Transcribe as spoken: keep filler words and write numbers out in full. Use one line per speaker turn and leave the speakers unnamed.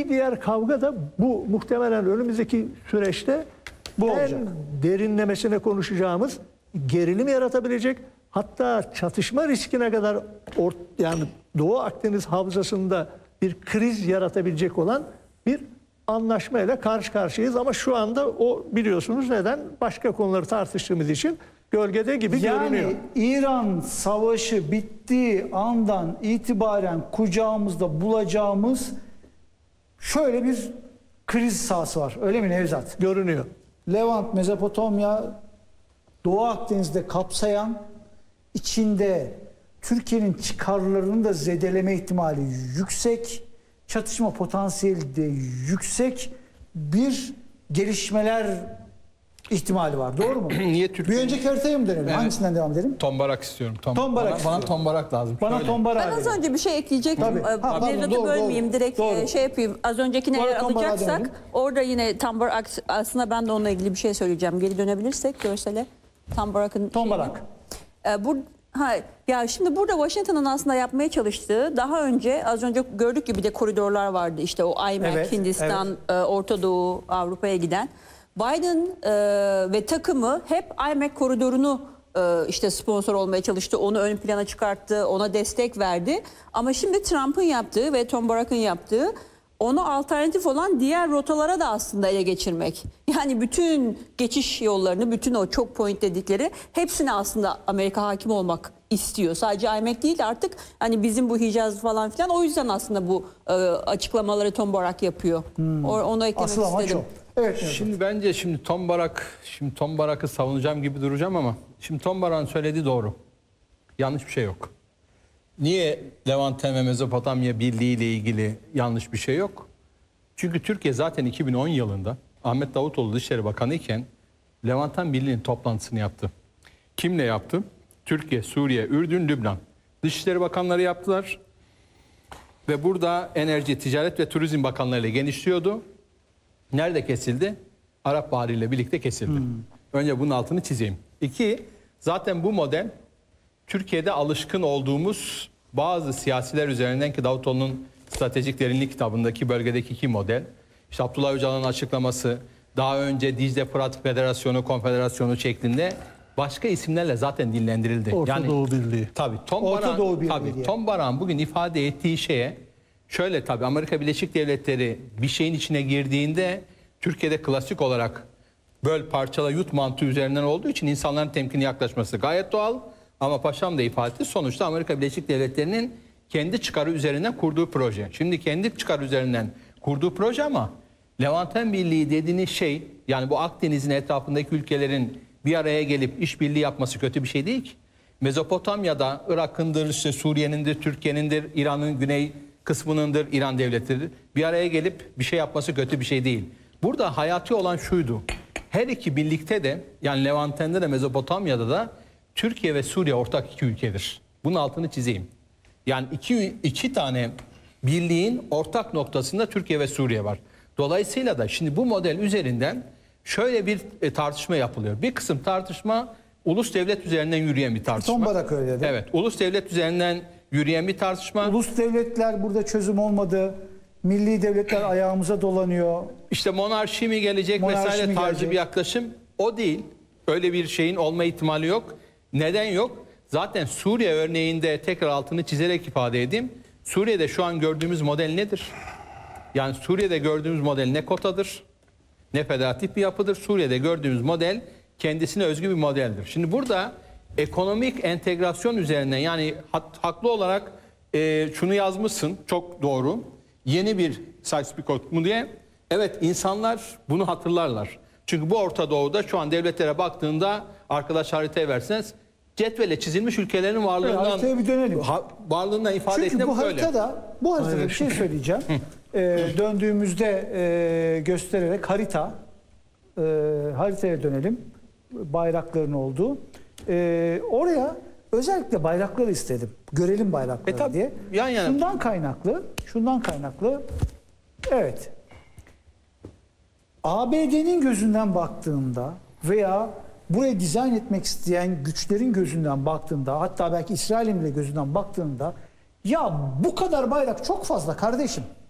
Bir diğer kavga da bu, muhtemelen önümüzdeki süreçte
Bu
en
olacak.
derinlemesine konuşacağımız, gerilim yaratabilecek, hatta çatışma riskine kadar or, yani Doğu Akdeniz havzasında bir kriz yaratabilecek olan bir anlaşmayla karşı karşıyayız. Ama şu anda o, biliyorsunuz neden? Başka konuları tartıştığımız için gölgede gibi
Yani
görünüyor.
İran savaşı bittiği andan itibaren kucağımızda bulacağımız şöyle bir kriz sahası var. Öyle mi Nevzat?
Görünüyor.
Levant, Mezopotamya, Doğu Akdeniz'de kapsayan, içinde Türkiye'nin çıkarlarını da zedeleme ihtimali yüksek, çatışma potansiyeli de yüksek bir gelişmeler ihtimali var. Doğru mu?
Niye Türkiye?
Bir önceki haritaya mı dönelim?
Evet.
Hangisinden devam edelim?
Tombarak istiyorum. Tom,
Tombarak
bana, bana
istiyorum.
tombarak lazım.
Bana
Şöyle.
tombara
Ben az
verin.
önce bir şey ekleyecektim.
Tabii. Ha, pardon,
Nevzat'ı
doğru,
bölmeyeyim.
doğru.
Direkt
Doğru.
e, şey yapayım. Az öncekini
Sonra
eğer
tombara
alacaksak
dönelim.
orada yine Tombarak, aslında ben de onunla ilgili bir şey söyleyeceğim. Geri dönebilirsek görsele. Tombarak'ın
Tombarak.
şeyini. E, bu, ha, ya şimdi burada Washington'ın aslında yapmaya çalıştığı, daha önce az önce gördük gibi de koridorlar vardı. İşte o I M E C,
Evet,
Hindistan, e, Orta Doğu, Avrupa'ya giden. Biden e, ve takımı hep I M E C koridorunu e, işte sponsor olmaya çalıştı. Onu ön plana çıkarttı, ona destek verdi. Ama şimdi Trump'ın yaptığı ve Tom Barak'ın yaptığı, onu alternatif olan diğer rotalara da aslında ele geçirmek. Yani bütün geçiş yollarını, bütün o choke point dedikleri hepsine aslında Amerika hakim olmak istiyor. Sadece I M E C değil artık, hani bizim bu Hicaz falan filan, o yüzden aslında bu e, açıklamaları Tom Barak yapıyor. Hmm. Onu eklemek
Asıl amaç
istedim.
o. Evet.
Şimdi bence şimdi Tombarak, şimdi Tombarak'ı savunacağım gibi duracağım ama şimdi Tombarak'ın söylediği doğru. Yanlış bir şey yok. Niye Levanten ve Mezopotamya Birliği ile ilgili yanlış bir şey yok? Çünkü Türkiye zaten iki bin on yılında Ahmet Davutoğlu Dışişleri Bakanı iken Levanten Birliği'nin toplantısını yaptı. Kimle yaptı? Türkiye, Suriye, Ürdün, Lübnan. Dışişleri Bakanları yaptılar. Ve burada Enerji, Ticaret ve Turizm Bakanlarıyla genişliyordu. Nerede kesildi? Arap Baharı ile birlikte kesildi. Hmm. Önce bunun altını çizeyim. İki, zaten bu model Türkiye'de alışkın olduğumuz bazı siyasiler üzerinden, ki Davutoğlu'nun Stratejik Derinlik kitabındaki bölgedeki iki model. İşte Abdullah Öcalan'ın açıklaması, daha önce Dicle Fırat Federasyonu, Konfederasyonu şeklinde başka isimlerle zaten dillendirildi.
Orta
yani,
Doğu Birliği.
Tabii Tom
Orta Doğu Birliği
Barak'ın
diye.
Tom Barak'ın bugün ifade ettiği şeye şöyle, tabii Amerika Birleşik Devletleri bir şeyin içine girdiğinde Türkiye'de klasik olarak böl parçala yut mantığı üzerinden olduğu için insanların temkinli yaklaşması gayet doğal. Ama paşam da ifade etti, sonuçta Amerika Birleşik Devletleri'nin kendi çıkarı üzerinden kurduğu proje. Şimdi kendi çıkarı üzerinden kurduğu proje ama Levanten Birliği dediğiniz şey, yani bu Akdeniz'in etrafındaki ülkelerin bir araya gelip işbirliği yapması kötü bir şey değil ki. Mezopotamya'da Irak'ındır, işte Suriye'nindir, Türkiye'nindir, İran'ın güney kısmınındır, İran devletidir. Bir araya gelip bir şey yapması kötü bir şey değil. Burada hayati olan şuydu. Her iki birlikte de, yani Levanten'de de Mezopotamya'da da Türkiye ve Suriye ortak iki ülkedir. Bunun altını çizeyim. Yani iki, iki tane birliğin ortak noktasında Türkiye ve Suriye var. Dolayısıyla da şimdi bu model üzerinden şöyle bir e, tartışma yapılıyor. Bir kısım tartışma ulus devlet üzerinden yürüyen bir tartışma.
Tom Barak öyle dedi.
Evet, ulus devlet üzerinden yürüyen bir tartışma.
Ulus devletler burada çözüm olmadı. Milli devletler ayağımıza dolanıyor.
İşte monarşi mi gelecek
Monarşi
vesaire
mi
tarzı
gelecek?
bir yaklaşım. O değil. Öyle bir şeyin olma ihtimali yok. Neden yok? Zaten Suriye örneğinde tekrar altını çizerek ifade edeyim. Suriye'de şu an gördüğümüz model nedir? Yani Suriye'de gördüğümüz model ne kotadır, ne federatif bir yapıdır. Suriye'de gördüğümüz model kendisine özgü bir modeldir. Şimdi burada ekonomik entegrasyon üzerinden, yani hat, haklı olarak e, şunu yazmışsın, çok doğru. Yeni bir Sykes-Picot mu diye. Evet, insanlar bunu hatırlarlar. Çünkü bu Orta Doğu'da şu an devletlere baktığında, arkadaş haritaya verseniz, cetvelle çizilmiş ülkelerin varlığından,
Evet, haritaya bir dönelim.
ha, varlığından ifade
Çünkü
ettiğinde
bu
böyle.
haritada, bu haritada bir şey söyleyeceğim. ee, döndüğümüzde e, göstererek harita, e, haritaya dönelim. Bayrakların olduğu. E, oraya özellikle bayrakları istedim. Görelim bayrakları
E tabii,
diye.
yan yana.
Şundan kaynaklı, şundan kaynaklı. Evet. A B D'nin gözünden baktığında veya buraya dizayn etmek isteyen güçlerin gözünden baktığında, hatta belki İsrail'in bile gözünden baktığında, ya bu kadar bayrak çok fazla kardeşim.